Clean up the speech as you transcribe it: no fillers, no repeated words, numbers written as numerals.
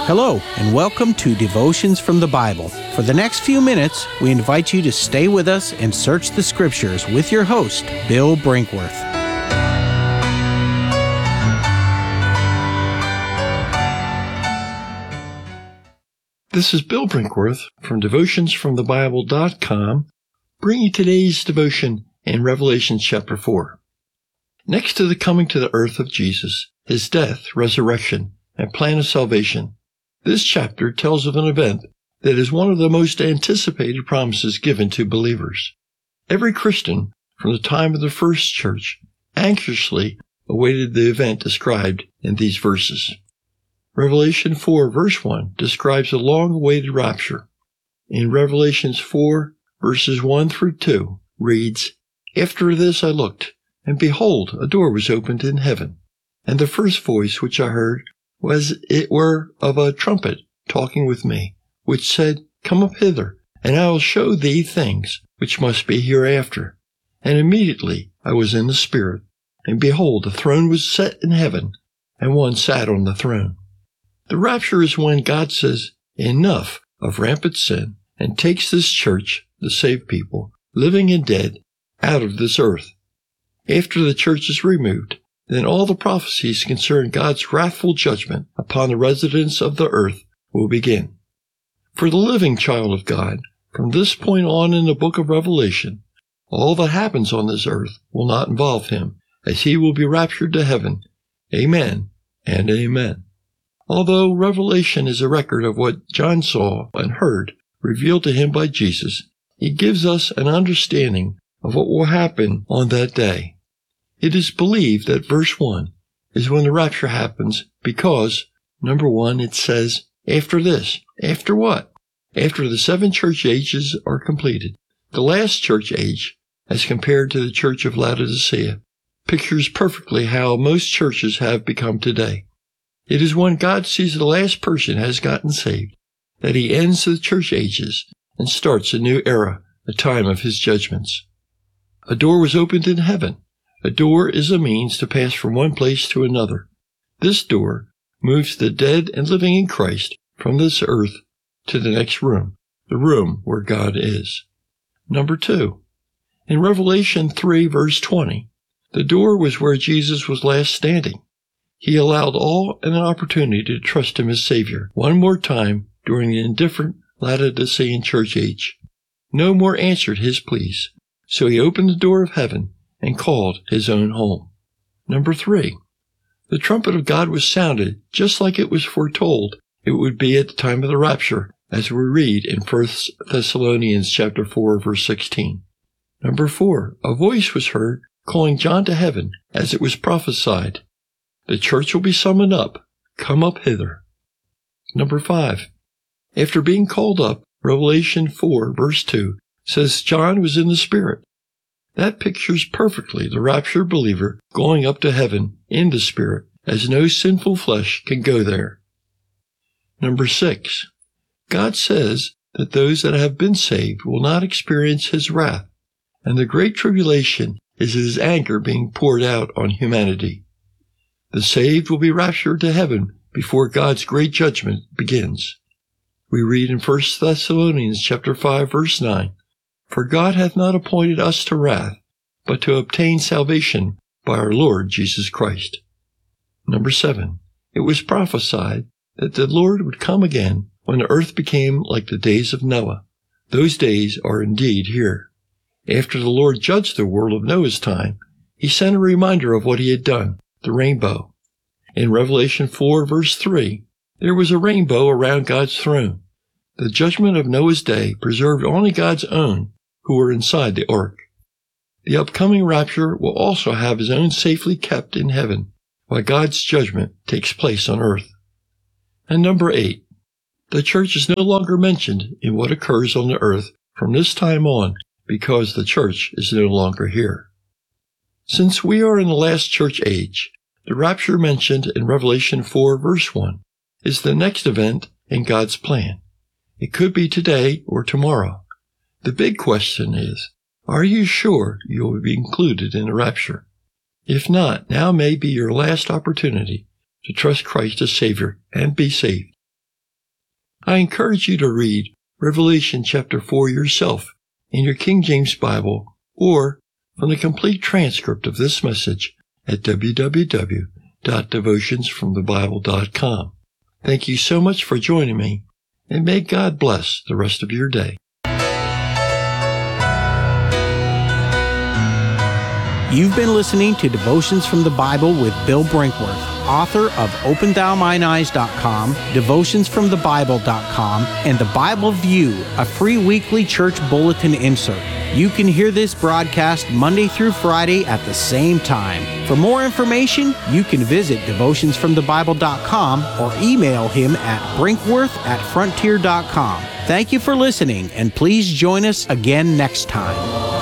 Hello, and welcome to Devotions from the Bible. For the next few minutes, we invite you to stay with us and search the Scriptures with your host, Bill Brinkworth. This is Bill Brinkworth from devutionsfromthebible.com, bringing today's devotion in Revelation chapter 4. Next to the coming to the earth of Jesus, his death, resurrection, and plan of salvation, this chapter tells of an event that is one of the most anticipated promises given to believers. Every Christian, from the time of the first church, anxiously awaited the event described in these verses. Revelation 4, verse 1 describes the long-awaited rapture. In Revelations 4, verses 1 through 2, reads, "After this I looked, and behold, a door was opened in heaven. And the first voice which I heard was it were of a trumpet talking with me, which said, Come up hither, and I will show thee things which must be hereafter. And immediately I was in the Spirit, and behold, a throne was set in heaven, and one sat on the throne." The rapture is when God says, enough of rampant sin, and takes this church, the saved people, living and dead, out of this earth. After the church is removed, then all the prophecies concerning God's wrathful judgment upon the residents of the earth will begin. For the living child of God, from this point on in the book of Revelation, all that happens on this earth will not involve him, as he will be raptured to heaven. Amen and amen. Although Revelation is a record of what John saw and heard revealed to him by Jesus, it gives us an understanding of what will happen on that day. It is believed that verse 1 is when the rapture happens because, number 1, it says, after this. After what? After the 7 church ages are completed. The last church age, as compared to the church of Laodicea, pictures perfectly how most churches have become today. It is when God sees the last person has gotten saved that he ends the church ages and starts a new era, a time of his judgments. A door was opened in heaven. A door is a means to pass from one place to another. This door moves the dead and living in Christ from this earth to the next room, the room where God is. Number 2, in Revelation 3, verse 20, the door was where Jesus was last standing. He allowed all an opportunity to trust him as Savior one more time during the indifferent Laodicean church age. No more answered his pleas, so he opened the door of heaven and called his own home. Number 3, the trumpet of God was sounded just like it was foretold it would be at the time of the rapture, as we read in 1 Thessalonians chapter 4, verse 16. Number 4, a voice was heard calling John to heaven, as it was prophesied. The church will be summoned up. Come up hither. Number 5, after being called up, Revelation 4, verse 2 says John was in the Spirit. That pictures perfectly the raptured believer going up to heaven in the Spirit, as no sinful flesh can go there. Number 6, God says that those that have been saved will not experience his wrath, and the great tribulation is his anger being poured out on humanity. The saved will be raptured to heaven before God's great judgment begins. We read in 1 Thessalonians chapter 5, verse 9, "For God hath not appointed us to wrath, but to obtain salvation by our Lord Jesus Christ." Number 7, it was prophesied that the Lord would come again when the earth became like the days of Noah. Those days are indeed here. After the Lord judged the world of Noah's time, he sent a reminder of what he had done, the rainbow. In Revelation 4, verse 3, there was a rainbow around God's throne. The judgment of Noah's day preserved only God's own who were inside the ark. The upcoming rapture will also have his own safely kept in heaven, while God's judgment takes place on earth. And number 8, the church is no longer mentioned in what occurs on the earth from this time on because the church is no longer here. Since we are in the last church age, the rapture mentioned in Revelation 4, verse 1 is the next event in God's plan. It could be today or tomorrow. The big question is, are you sure you will be included in the rapture? If not, now may be your last opportunity to trust Christ as Savior and be saved. I encourage you to read Revelation chapter 4 yourself in your King James Bible or from the complete transcript of this message at www.devutionsfromthebible.com. Thank you so much for joining me, and may God bless the rest of your day. You've been listening to Devotions from the Bible with Bill Brinkworth, author of OpenThouMineEyes.com, DevutionsFromTheBible.com, and The Bible View, a free weekly church bulletin insert. You can hear this broadcast Monday through Friday at the same time. For more information, you can visit DevutionsFromTheBible.com or email him at Brinkworth@Frontier.com. Thank you for listening, and please join us again next time.